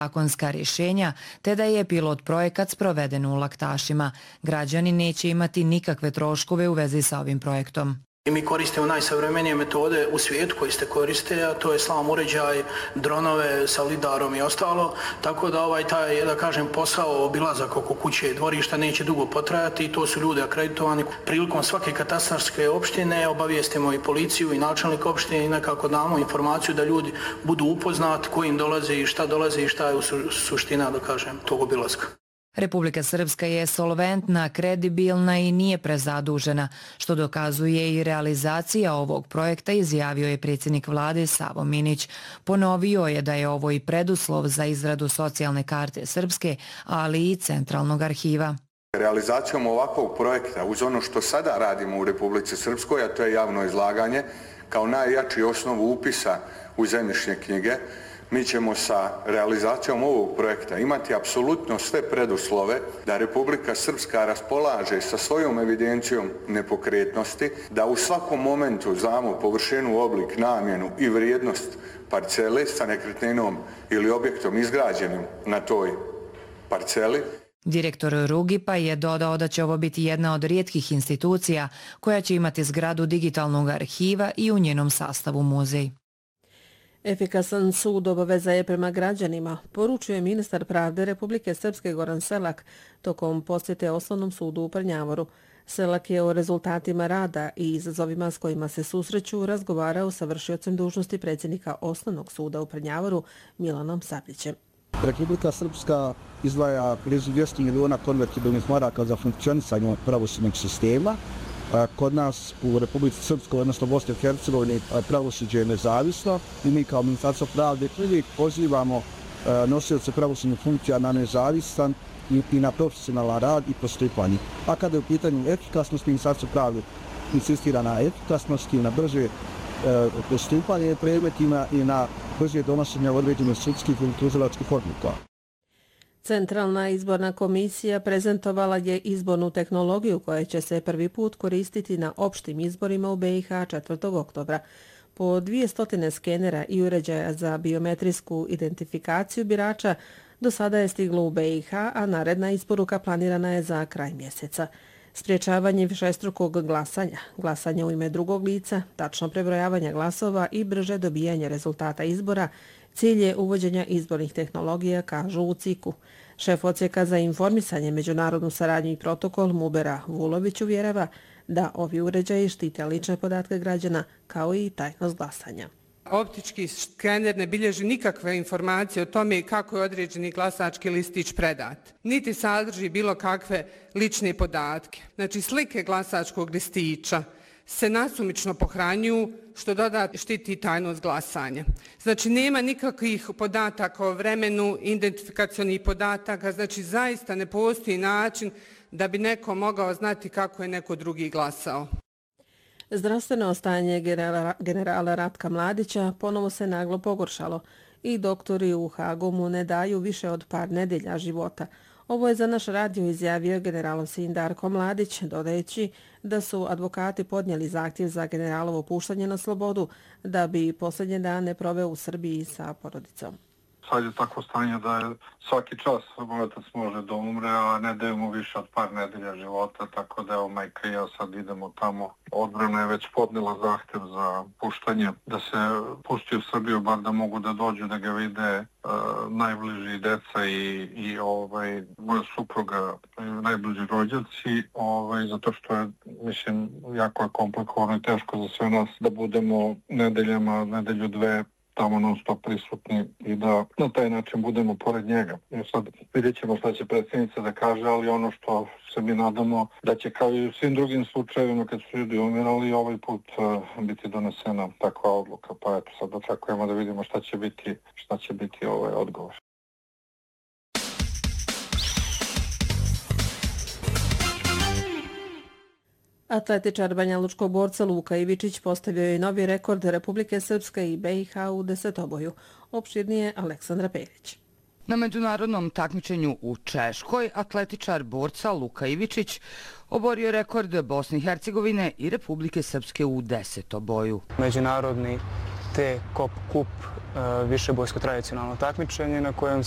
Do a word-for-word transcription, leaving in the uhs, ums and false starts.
zakonska rješenja, te da je pilot projekat sproveden u Laktašima. Građani neće imati nikakve troškove u vezi sa ovim projektom. I mi koristimo najsavremenije metode u svijetu koji ste koristili, a to je slam uređaj, dronove sa lidarom i ostalo, tako da ovaj taj, da kažem, posao obilazak oko kuće i dvorišta neće dugo potrajati i to su ljudi akreditovani. Prilikom svake katastarske opštine obavijestimo i policiju i načelnik opštine i nekako damo informaciju da ljudi budu upoznati kojim dolaze i šta dolaze i šta je u suština, da kažem, tog obilazka. Republika Srpska je solventna, kredibilna i nije prezadužena, što dokazuje i realizacija ovog projekta, izjavio je predsjednik vlade Savo Minić. Ponovio je da je ovo i preduslov za izradu socijalne karte Srpske, ali i centralnog arhiva. Realizacijom ovakvog projekta, uz ono što sada radimo u Republici Srpskoj, a to je javno izlaganje, kao najjači osnov upisa u zemljišne knjige, mi ćemo sa realizacijom ovog projekta imati apsolutno sve preduslove da Republika Srpska raspolaže sa svojom evidencijom nepokretnosti, da u svakom momentu znamo površinu, oblik, namjenu i vrijednost parcele sa nekretninom ili objektom izgrađenim na toj parceli. Direktor Rugipa je dodao da će ovo biti jedna od rijetkih institucija koja će imati zgradu digitalnog arhiva i u njenom sastavu muzej. Efikasan sud obaveza je prema građanima, poručuje ministar pravde Republike Srpske Goran Selak tokom posjete Osnovnom sudu u Prnjavoru. Selak je o rezultatima rada i izazovima s kojima se susreću razgovarao sa vršiocem dužnosti predsjednika Osnovnog suda u Prnjavoru Milanom Sabljićem. Republika Srpska izdvaja blizu dvjesto miliona konvertibilnih maraka za funkcionisanje pravosudnog sistema. Kod nas u Republici Srpskoj, odnosno Bosni i Hercegovini, pravosuđe je nezavisno i mi kao Ministarstvo pravde uvijek pozivamo nosioce pravosudnih funkcija na nezavisan i na profesionalan rad i postupanje. A kada je u pitanju efikasnosti, Ministarstvo pravde insistira na efikasnosti i na brže postupanje predmetima i na brže donošenje određenih sudskih ili tužilačkih odluka. Centralna izborna komisija prezentovala je izbornu tehnologiju koja će se prvi put koristiti na opštim izborima u be i ha četvrtog oktobra. Po dvije stotine skenera i uređaja za biometrijsku identifikaciju birača do sada je stiglo u be i ha, a naredna isporuka planirana je za kraj mjeseca. Spriječavanje višestrukog glasanja, glasanje u ime drugog lica, tačno prebrojavanje glasova i brže dobijanje rezultata izbora cilj je uvođenja izbornih tehnologija, kažu u ciku. Šef odsjeka za informisanje, međunarodnu saradnju i protokol Mubera Vulović uvjerava da ovi uređaji štite lične podatke građana kao i tajnost glasanja. Optički skener ne bilježi nikakve informacije o tome kako je određeni glasački listić predat. Niti sadrži bilo kakve lične podatke. Znači slike glasačkog listića se nasumično pohranjuju, što dodatno štiti tajnost glasanja. Znači nema nikakvih podataka o vremenu, identifikacionih podataka, znači zaista ne postoji način da bi neko mogao znati kako je neko drugi glasao. Zdravstveno stanje generala Ratka Mladića ponovo se naglo pogoršalo i doktori u Hagu mu ne daju više od par nedelja života. Ovo je za naš radio izjavio generalov sin Darko Mladić, dodajući da su advokati podnijeli zahtjev za generalovo puštanje na slobodu da bi posljednje dane proveo u Srbiji sa porodicom. Sad je tako stanje da je svaki čas otac može da umre, a ne daju mu više od par nedelja života, tako da evo majka i ja sad idemo tamo. Odbrana je već podnijela zahtjev za puštanje, da se pusti u Srbiju, bar da mogu da dođu da ga vide uh, najbliži deca i, i ovaj, moja supruga, najbliži rođaci, ovaj, zato što je, mislim, jako je komplikovano i teško za sve nas da budemo nedeljama, nedelju dve, tamo non stop prisutni i da na taj način budemo pored njega. I sad vidjet ćemo šta će predsjednica da kaže, ali ono što se mi nadamo da će kao i u svim drugim slučajevima kad su ljudi umirali ovaj put uh, biti donesena takva odluka. Pa eto sad očekujemo da vidimo šta će biti, šta će biti ovaj odgovor. Atletičar banjalučkog borca Luka Ivičić postavio je novi rekord Republike Srpske i be i ha u desetoboju. Opširnije Aleksandra Perić. Na međunarodnom takmičenju u Češkoj atletičar borca Luka Ivičić oborio rekord Bosne i Hercegovine i Republike Srpske u desetoboju. Međunarodni T Kop Kup, višebojsko tradicionalno takmičenje na kojem